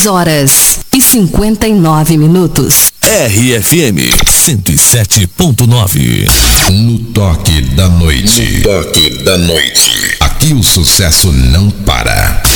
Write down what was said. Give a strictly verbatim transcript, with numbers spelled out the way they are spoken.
dez horas e cinquenta e nove minutos. R F M cento e sete ponto nove. No toque da noite. No toque da noite. Aqui o sucesso não para.